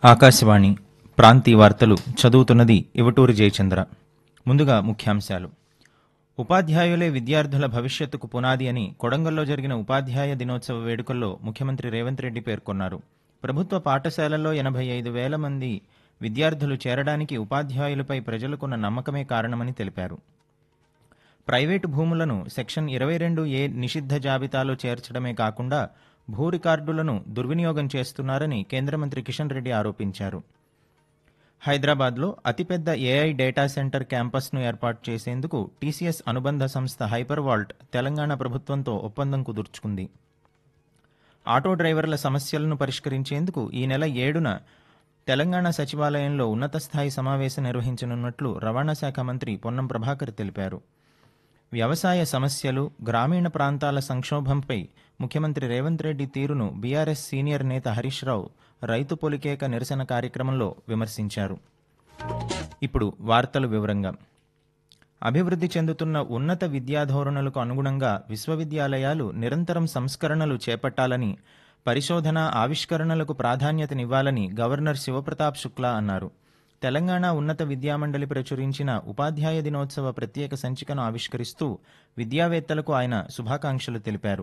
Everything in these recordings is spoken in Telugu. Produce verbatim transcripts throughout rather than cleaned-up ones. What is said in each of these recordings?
ఆకాశవాణి ప్రాంతీయ వార్తలు చదువుతున్నది ఇవటూరి జయచంద్ర. ముందుగా ముఖ్యాంశాలు. ఉపాధ్యాయులే విద్యార్థుల భవిష్యత్తుకు పునాది అని కొడంగల్లో జరిగిన ఉపాధ్యాయ దినోత్సవ వేడుకల్లో ముఖ్యమంత్రి రేవంత్ రెడ్డి పేర్కొన్నారు. ప్రభుత్వ పాఠశాలల్లో ఎనభై ఐదు వేల మంది విద్యార్థులు చేరడానికి ఉపాధ్యాయులపై ప్రజలకున్న నమ్మకమే కారణమని తెలిపారు. ప్రైవేటు భూములను సెక్షన్ ఇరవై రెండు ఏ నిషిద్ధ జాబితాలో చేర్చడమే కాకుండా భూ రికార్డులను దుర్వినియోగం చేస్తున్నారని కేంద్ర మంత్రి కిషన్ రెడ్డి ఆరోపించారు. హైదరాబాద్లో అతిపెద్ద ఏఐ డేటా సెంటర్ క్యాంపస్ను ఏర్పాటు చేసేందుకు టీసీఎస్ అనుబంధ సంస్థ హైపర్వాల్ట్ తెలంగాణ ప్రభుత్వంతో ఒప్పందం కుదుర్చుకుంది. ఆటో డ్రైవర్ల సమస్యలను పరిష్కరించేందుకు ఈ నెల ఏడున తెలంగాణ సచివాలయంలో ఉన్నత స్థాయి సమావేశం నిర్వహించనున్నట్లు రవాణా శాఖ మంత్రి పొన్నం ప్రభాకర్ తెలిపారు. వ్యవసాయ సమస్యలు, గ్రామీణ ప్రాంతాల సంక్షోభంపై ముఖ్యమంత్రి రేవంత్ రెడ్డి తీరును బీఆర్ఎస్ సీనియర్ నేత హరీష్ రావు రైతు పొలికేక నిరసన కార్యక్రమంలో విమర్శించారు. ఇప్పుడు వార్తలు వివరంగా. అభివృద్ధి చెందుతున్న ఉన్నత విద్యా ధోరణులకు అనుగుణంగా విశ్వవిద్యాలయాలు నిరంతరం సంస్కరణలు చేపట్టాలని, పరిశోధన ఆవిష్కరణలకు ప్రాధాన్యతనివ్వాలని గవర్నర్ శివప్రతాప్ శుక్లా అన్నారు. తెలంగాణ ఉన్నత విద్యామండలి ప్రచురించిన ఉపాధ్యాయ దినోత్సవ ప్రత్యేక సంచికను ఆవిష్కరిస్తూ విద్యావేత్తలకు ఆయన శుభాకాంక్షలు తెలిపారు.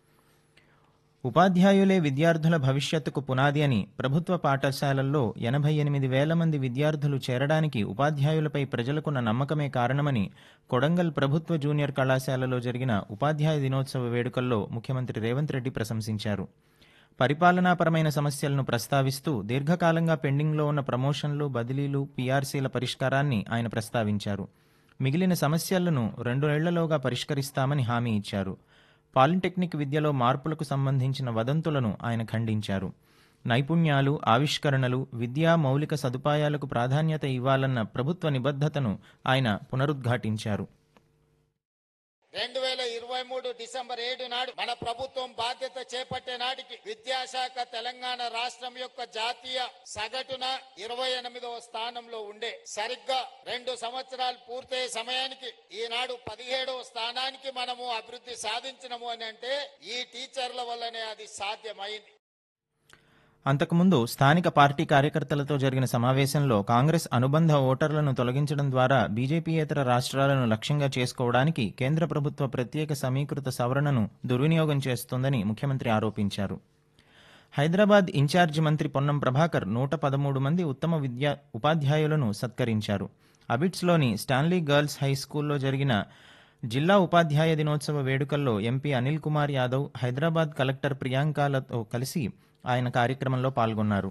ఉపాధ్యాయులే విద్యార్థుల భవిష్యత్తుకు పునాది అని, ప్రభుత్వ పాఠశాలల్లో ఎనభై ఎనిమిది వేల మంది విద్యార్థులు చేరడానికి ఉపాధ్యాయులపై ప్రజలకున్న నమ్మకమే కారణమని కొడంగల్ ప్రభుత్వ జూనియర్ కళాశాలలో జరిగిన ఉపాధ్యాయ దినోత్సవ వేడుకల్లో ముఖ్యమంత్రి రేవంత్ రెడ్డి ప్రశంసించారు. పరిపాలనాపరమైన సమస్యలను ప్రస్తావిస్తూ దీర్ఘకాలంగా పెండింగ్లో ఉన్న ప్రమోషన్లు, బదిలీలు, పీఆర్సీల పరిష్కారాన్ని ఆయన ప్రస్తావించారు. మిగిలిన సమస్యలను రెండేళ్లలోగా పరిష్కరిస్తామని హామీ ఇచ్చారు. పాలిటెక్నిక్ విద్యలో మార్పులకు సంబంధించిన వదంతులను ఆయన ఖండించారు. నైపుణ్యాలు, ఆవిష్కరణలు, విద్యా మౌలిక సదుపాయాలకు ప్రాధాన్యత ఇవ్వాలన్న ప్రభుత్వ నిబద్ధతను ఆయన పునరుద్ఘాటించారు. రెండు వేల ఇరవై మూడు డిసెంబర్ ఏడు నాడు మన ప్రభుత్వం బాధ్యత చేపట్టే నాటికి విద్యాశాఖ తెలంగాణ రాష్ట్రం యొక్క జాతీయ సగటున ఇరవై ఎనిమిదవ స్థానంలో ఉండే. సరిగ్గా రెండు సంవత్సరాలు పూర్తయ్యే సమయానికి ఈనాడు పదిహేడవ స్థానానికి మనము అభివృద్ధి సాధించినము అని అంటే ఈ టీచర్ల వల్లనే అది సాధ్యమైంది. అంతకుముందు స్థానిక పార్టీ కార్యకర్తలతో జరిగిన సమావేశంలో కాంగ్రెస్ అనుబంధ ఓటర్లను తొలగించడం ద్వారా బీజేపీయేతర రాష్ట్రాలను లక్ష్యంగా చేసుకోవడానికి కేంద్ర ప్రభుత్వ ప్రత్యేక సమీకృత సవరణను దుర్వినియోగం చేస్తోందని ముఖ్యమంత్రి ఆరోపించారు. హైదరాబాద్ ఇన్ఛార్జి మంత్రి పొన్నం ప్రభాకర్ నూట పదమూడు మంది ఉత్తమ విద్యా ఉపాధ్యాయులను సత్కరించారు. అబిట్స్లోని స్టాన్లీ గర్ల్స్ హై స్కూల్లో జరిగిన జిల్లా ఉపాధ్యాయ దినోత్సవ వేడుకల్లో ఎంపీ అనిల్ కుమార్ యాదవ్, హైదరాబాద్ కలెక్టర్ ప్రియాంకలతో కలిసి ఆయన కార్యక్రమంలో పాల్గొన్నారు.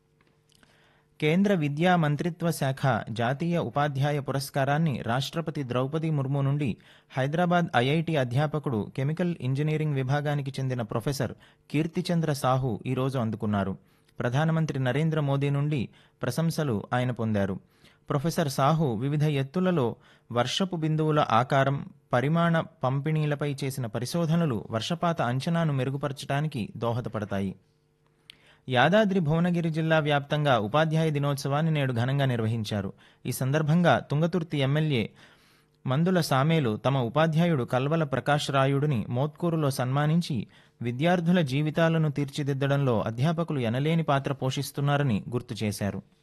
కేంద్ర విద్యా మంత్రిత్వ శాఖ జాతీయ ఉపాధ్యాయ పురస్కారాన్ని రాష్ట్రపతి ద్రౌపది ముర్ము నుండి హైదరాబాద్ ఐఐటి అధ్యాపకుడు, కెమికల్ ఇంజనీరింగ్ విభాగానికి చెందిన ప్రొఫెసర్ కీర్తిచంద్ర సాహు ఈరోజు అందుకున్నారు. ప్రధానమంత్రి నరేంద్ర మోదీ నుండి ప్రశంసలు ఆయన పొందారు. ప్రొఫెసర్ సాహు వివిధ ఎత్తులలో వర్షపు బిందువుల ఆకారం, పరిమాణ పంపిణీలపై చేసిన పరిశోధనలు వర్షపాత అంచనాను మెరుగుపరచడానికి దోహదపడతాయి. యాదాద్రి భువనగిరి జిల్లా వ్యాప్తంగా ఉపాధ్యాయ దినోత్సవాన్ని నేడు ఘనంగా నిర్వహించారు. ఈ సందర్భంగా తుంగతుర్తి ఎమ్మెల్యే మందుల సామేలు తమ ఉపాధ్యాయుడు కల్వల ప్రకాష్ రాయుడిని మోత్కూరులో సన్మానించి విద్యార్థుల జీవితాలను తీర్చిదిద్దడంలో అధ్యాపకులు ఎనలేని పాత్ర పోషిస్తున్నారని గుర్తు చేశారు.